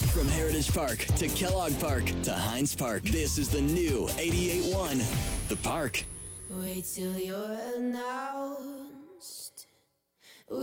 From Heritage Park to Kellogg Park to Hines Park, this is the new 88.1 The Park. Wait till you're announced.